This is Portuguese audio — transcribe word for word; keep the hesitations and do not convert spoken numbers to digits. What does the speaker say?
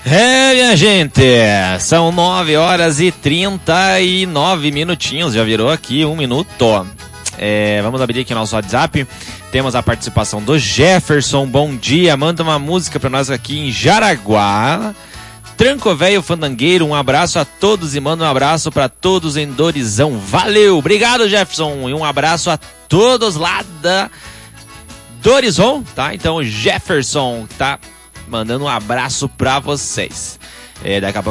É, minha gente, são nove horas e trinta e nove minutinhos, já virou aqui um minuto. É, vamos abrir aqui nosso WhatsApp. Temos a participação do Jefferson. Bom dia, manda uma música pra nós aqui em Jaraguá. Tranco Velho Fandangueiro, um abraço a todos e manda um abraço pra todos em Dorizão. Valeu, obrigado Jefferson, e um abraço a todos lá da Dorizão, tá? Então o Jefferson tá mandando um abraço pra vocês. É, daqui a pouco